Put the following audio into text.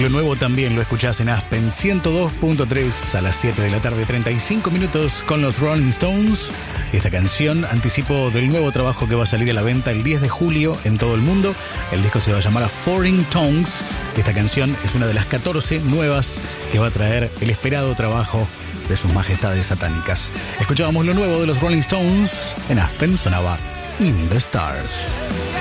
Lo nuevo también lo escuchás en Aspen 102.3 a las 7 de la tarde, 35 minutos con los Rolling Stones. Esta canción, anticipo del nuevo trabajo que va a salir a la venta el 10 de julio en todo el mundo. El disco se va a llamar Foreign Tongues. Esta canción es una de las 14 nuevas que va a traer el esperado trabajo de sus majestades satánicas. Escuchábamos lo nuevo de los Rolling Stones. En Aspen sonaba In the Stars.